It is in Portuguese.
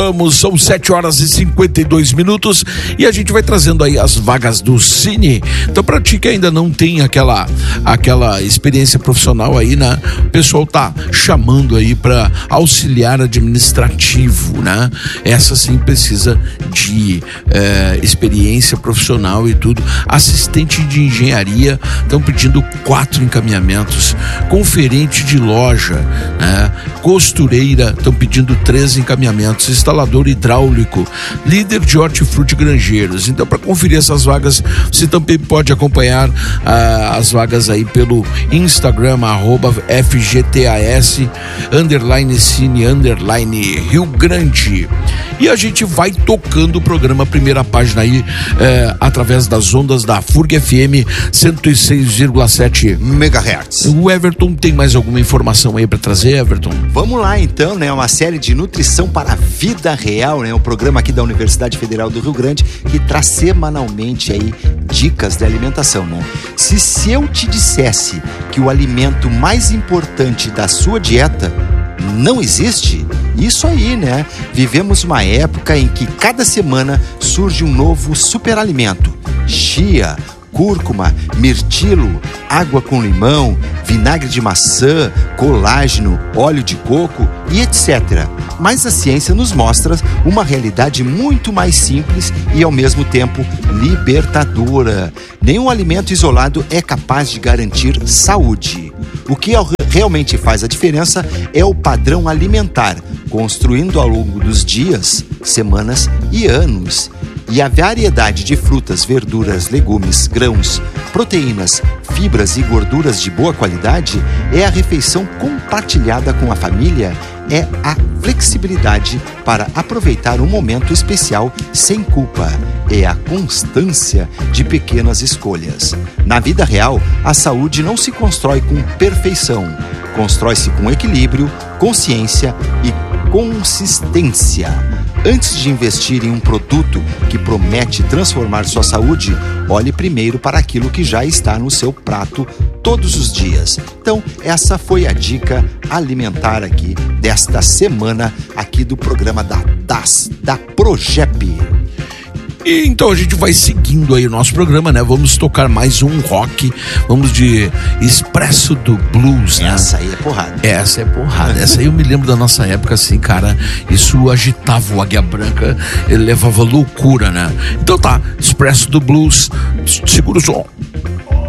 São 7h52 e a gente vai trazendo aí as vagas do Cine. Então, pra ti que ainda não tem aquela experiência profissional aí, né? O pessoal tá chamando aí pra auxiliar administrativo, né? Essa sim precisa de experiência profissional e tudo. Assistente de engenharia, estão pedindo 4 encaminhamentos. Conferente de loja, né? Costureira, estão pedindo 3 encaminhamentos. Instalador hidráulico, líder de hortifruti granjeiros. Então, para conferir essas vagas, você também pode acompanhar as vagas aí pelo Instagram, @FGTAS_Cine_Rio Grande. E a gente vai tocando o programa Primeira Página aí através das ondas da FURG FM 106,7 MHz. O Everton tem mais alguma informação aí para trazer, Everton? Vamos lá então, né? Uma série de nutrição para a vida real, né? Um programa aqui da Universidade Federal do Rio Grande que traz semanalmente aí dicas de alimentação, né? Se eu te dissesse que o alimento mais importante da sua dieta não existe, isso aí, né? Vivemos uma época em que cada semana surge um novo superalimento. Chia, cúrcuma, mirtilo, água com limão, vinagre de maçã, colágeno, óleo de coco e etc. Mas a ciência nos mostra uma realidade muito mais simples e ao mesmo tempo libertadora. Nenhum alimento isolado é capaz de garantir saúde. O que realmente faz a diferença é o padrão alimentar, construindo ao longo dos dias, semanas e anos. E a variedade de frutas, verduras, legumes, grãos, proteínas, fibras e gorduras de boa qualidade é a refeição compartilhada com a família, é a flexibilidade para aproveitar um momento especial sem culpa, é a constância de pequenas escolhas. Na vida real, a saúde não se constrói com perfeição, constrói-se com equilíbrio, consciência e consistência. Antes de investir em um produto que promete transformar sua saúde, olhe primeiro para aquilo que já está no seu prato todos os dias. Então, essa foi a dica alimentar aqui desta semana, aqui do programa da Progep. E então a gente vai seguindo aí o nosso programa, né? Vamos tocar mais um rock, vamos de Expresso do Blues, né? Essa aí é porrada. Essa é porrada, essa aí eu me lembro da nossa época, assim, cara, isso agitava o Águia Branca, ele levava loucura, né? Então tá, Expresso do Blues, segura o som.